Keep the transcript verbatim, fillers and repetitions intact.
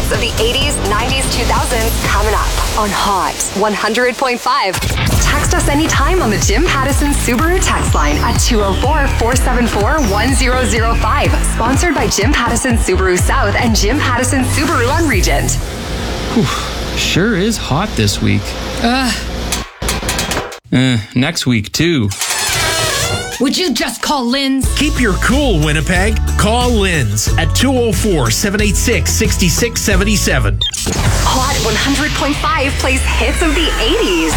hits of the eighties, nineties, two thousands coming up on Hot one hundred point five. Text us anytime on the Jim Pattison Subaru text line at two oh four, four seven four, one oh oh five. Sponsored by Jim Pattison Subaru South and Jim Pattison Subaru on Regent. Whew, sure is hot this week. Uh, uh, next week, too. Would you just call Lynn's? Keep your cool, Winnipeg. Call Lynn's at two oh four, seven eight six, six six seven seven. Hot one hundred point five plays hits of the eighties.